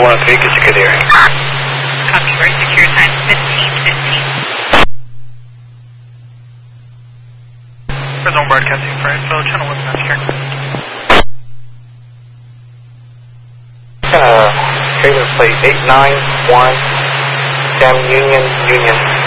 113, get secure hearing. Copy, very secure time 15:15. Zone broadcasting for info, channel 1 master. Trailer plate 891, Sam Union, Union.